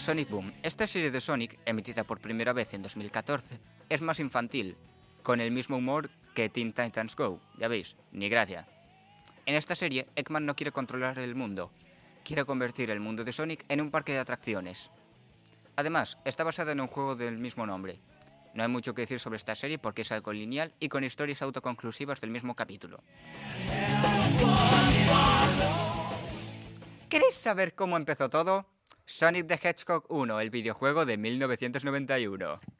Sonic Boom. Esta serie de Sonic, emitida por primera vez en 2014, es más infantil, con el mismo humor que Teen Titans Go. Ya veis, ni gracia. En esta serie, Eggman no quiere controlar el mundo, quiere convertir el mundo de Sonic en un parque de atracciones. Además, está basada en un juego del mismo nombre. No hay mucho que decir sobre esta serie porque es algo lineal y con historias autoconclusivas del mismo capítulo. ¿Queréis saber cómo empezó todo? Sonic the Hedgehog 1, el videojuego de 1991.